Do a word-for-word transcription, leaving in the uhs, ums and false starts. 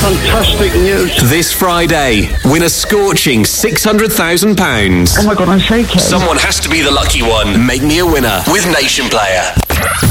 fantastic news. This Friday, win a scorching six hundred thousand pounds. Oh my God, I'm shaking. Someone has to be the lucky one. Make me a winner with Nation Player.